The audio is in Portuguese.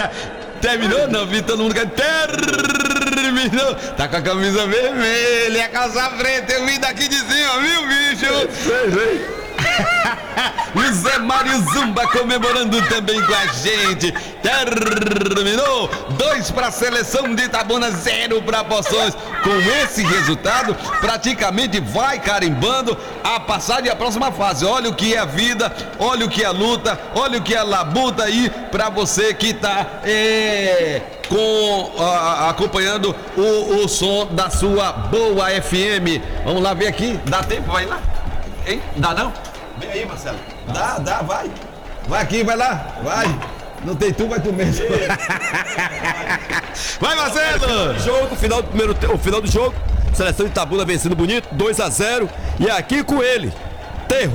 Terminou? Não, vi todo mundo que terminou. Tá com a camisa vermelha, a calça preta. Eu vim daqui de cima, viu, bicho? Sei. E o Zé Mário Zumba comemorando também com a gente. Terminou 2 para a seleção de Itabuna, 0 para Poções. Com esse resultado, praticamente vai carimbando a passagem à próxima fase. Olha o que é a vida, olha o que é a luta, olha o que é a labuta aí para você que tá acompanhando o som da sua boa FM. Vamos lá ver aqui, dá tempo? Vai lá. Hein? Dá não? Vem aí, Marcelo. Dá, vai. Vai aqui, vai lá, vai. Não tem tu, vai tu mesmo. Vai, Marcelo! Jogo, o final do jogo, seleção de Itabuna vencendo bonito, 2-0. E aqui com ele,